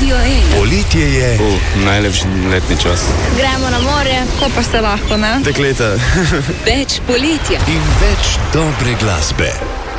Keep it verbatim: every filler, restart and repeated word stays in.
Radio ena. Poletje je. Uh, najlepši letni čas. Gremo na morje, ko pa se lahko, ne? Dekleta. Več poletja. In več dobre glasbe.